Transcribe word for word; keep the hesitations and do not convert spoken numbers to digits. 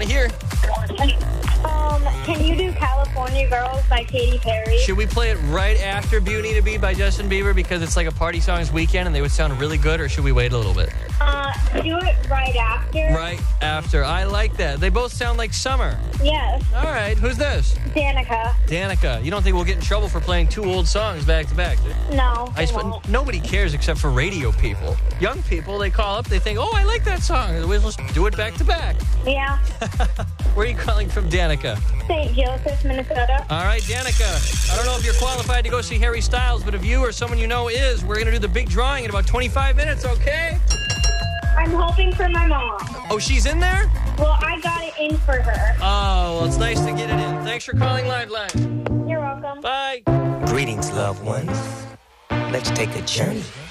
want to hear? Um, can you do California Girls by Katy Perry? Should we play it right after Beauty to Be by Justin Bieber because it's like a party songs weekend and they would sound really good, or should we wait a little bit? Uh, do it right after. Right after. I like that. They both sound like summer. Yes. All right. Who's this? Danica. Danica. You don't think we'll get in trouble for playing two old songs back to back? No, I sp- won't. Nobody cares except for radio people. Young people, they call up, they think, oh, I like that song. We'll just do it back to back. Yeah. Where are you calling from, Danica? Saint Joseph, Minnesota. All right, Danica. I don't know if you're qualified to go see Harry Styles, but if you or someone you know is, we're going to do the big drawing in about twenty-five minutes, okay? I'm hoping for my mom. Oh, she's in there? Well, I got it in for her. Oh, well, it's nice to get it in. Thanks for calling Liveline. You're welcome. Bye. Greetings, loved ones. Let's take a journey